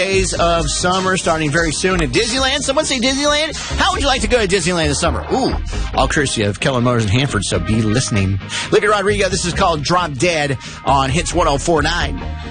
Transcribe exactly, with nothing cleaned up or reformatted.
Days of summer starting very soon at Disneyland. Someone say Disneyland? How would you like to go to Disneyland this summer? Ooh, all courtesy of Kellen Motors in Hanford, so be listening. Olivia Rodrigo, this is called Drop Dead on Hits one oh four point nine.